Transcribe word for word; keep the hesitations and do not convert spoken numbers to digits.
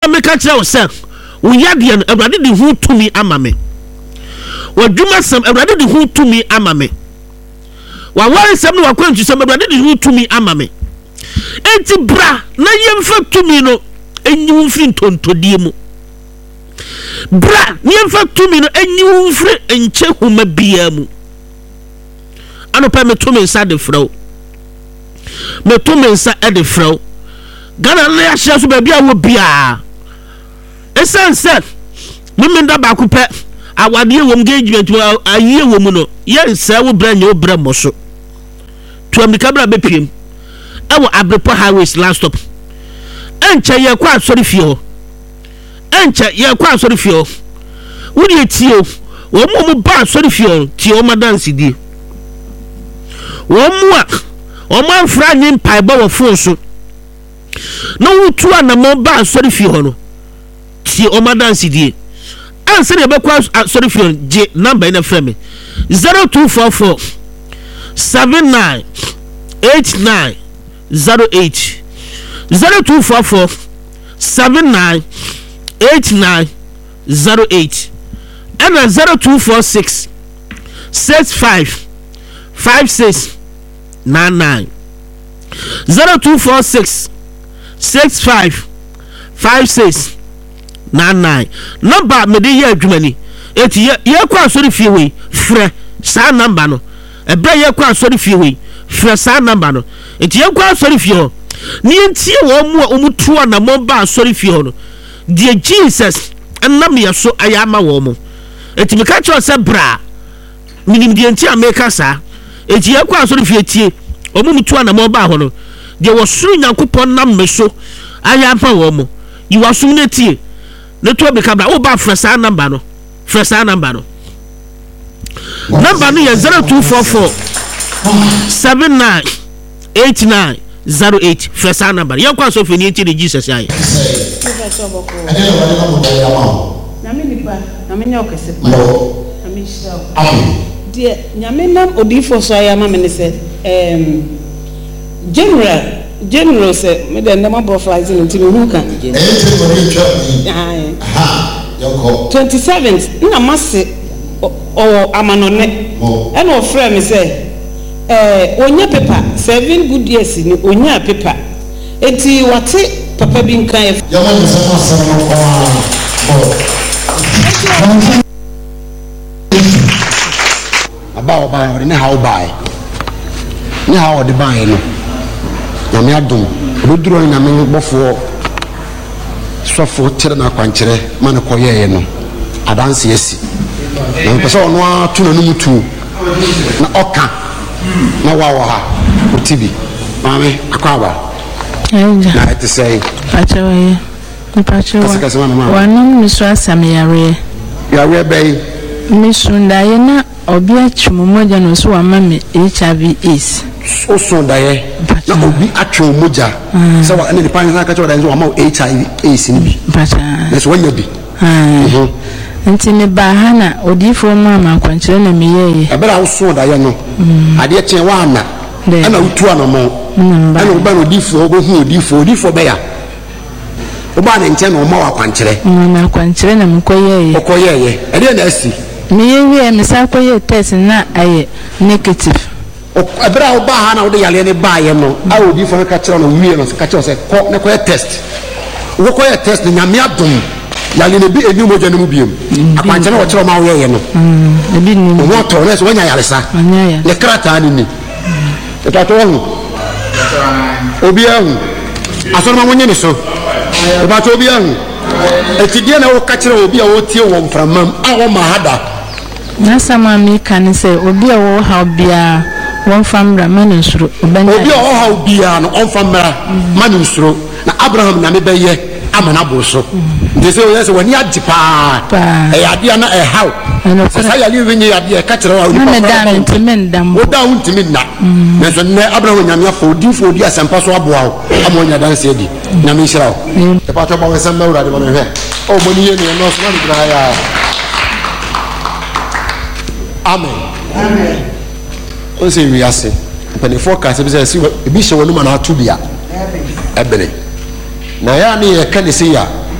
me ka kire wo se wo yade no awurade de hu tumi ama me wadwuma sam awurade de hu tumi ama me wa wari sam no wakwantu sam awurade de hu tumi ama me enti bra na yemfa tumi no enyi mfiri ntontodie mu bra yemfa tumi no enyi mfiri enche homa bia mu anopa me tumi nsa de frɛw me tumi nsa e de frɛw gana na ya hye so ba bia wo bia esense memenda ba ko pɛ awade wom engagement ayi wom no ye nsa wo bra nye wo bra mo so to amika bra bepiem ewo Abrepo highways last stop enche ye kwa asori fie ho enche ye kwa asori fie ho wodi etio wo mo mo ba asori fie ho ti o madansi die wo mo a o man fra nyi mpai ba wo fon so no wutu ana mo ba asori fie ho no ti o madansi die answer be kwa asori fie je number ina frame zero two four four seven nine eight nine zero eight zero two four four seven nine eight nine zero eight and zero two four six six five five six nine nine zero two four six six five five six nine nine number me dey here adwumani eti ye kwa asori fie we frɛ sa number no e bra ye kwa asori fie we frɛ sa number no eti ye kwa asori fie ho ni entie wo mu a omutu na mo ba asori fie ho no die Jesus enam ye so ayama wo mo eti me ka cho se bra minim die entie ameka sa eti ye kwa asori fie tie omutu na mo ba ho no die wo suru Nyankopɔn nam me so ayama wo mo yi wa suru ne tie ne to be kabra wo ba frɛ sa number no frɛ sa number no number no ye zero two four four seven nine eight nine zero eight frɛ sa number ye kwa so fini enti de Jesus aye na me nipa na me nyoke se pa na me shira die nyame nam odifo so ayama me ne se em general general se me de ndama boflies no ntimi hu kan twenty-seventh na mase o amanone e na ofre me se eh onya paper seven good years ni onya paper enti wate papa bi nkan e yama ni se pasara no kwa aba oba ne how buy ne how the buy no na me adom oduro na me bofo sofo tere na kwanchere mane koyeye no adanse esi na me pese ono atu na numu tu na oka na wawo ha otibi mame akwaba enja na it say pachewe pachewe wanum miso asame yare yare bay misunda ye na obi atwumo moja no so amame H I V AIDS so so daye na obi atwo moja se wa ene pan na ka cho da so ama H I V AIDS ni bi pacha na so wanya bi ah enti me ba ha na odifo mama kwanchere na meyeye abera wo so daye no ade chen wa na ana utu ana mo ana oba no odifo obo hu odifo odifo be ya oba na nche na o ma wa kwanchere na kwanchere na mkoyeye okoyeye ade na asi meyewe mesakoye test na aye negative abra oba ha na wo de yale ne baaye no a odifo ka kire no wie no ka kire se ko ne ko test wo ko test na nyame adom yale ne bi eni moja ne mu biem akwanche na wo kire ma wo ye no mm ebi ni wo to na so wanya yale sa le krata ni ni e ta to hu obi ahu aso ma wonye ne so e ba to obi ahu e ti die na wo ka kire obi a wo tie wo mframam a wo ma hada na sama mi kan se obi a wo ha bia won famra manusuro obanya obi a wo ha bia no on famra manusuro na Abraham na me beye amana boso de se o yes woni agipa e ade na e haw sa ya li wenye ade e ka kire wa oni pa na ntimi ndam o da untimi na na so ne Abraham nyame afo di fo di asempa so aboa wo amonya danse di na me hira wo e pa to ba we samba ura de ba me he o mo ni ye ni no so na gra ya amen amen o se wi ase pene forecast be se bi se wonu ma na atu bia ebele na ya ni e ka ni se ya